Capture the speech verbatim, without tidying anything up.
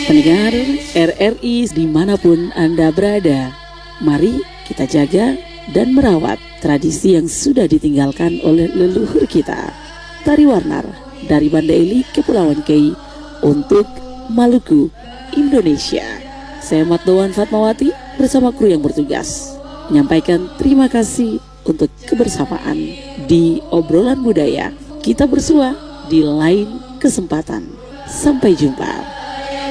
Pendengar R R I dimanapun Anda berada, mari kita jaga dan merawat tradisi yang sudah ditinggalkan oleh leluhur kita. Tari Warnar dari Banda Eli, Kepulauan Kei untuk Maluku, Indonesia. Saya Matdoan Fatmawati bersama kru yang bertugas menyampaikan terima kasih untuk kebersamaan di obrolan budaya. Kita bersua di lain kesempatan. Sampai jumpa.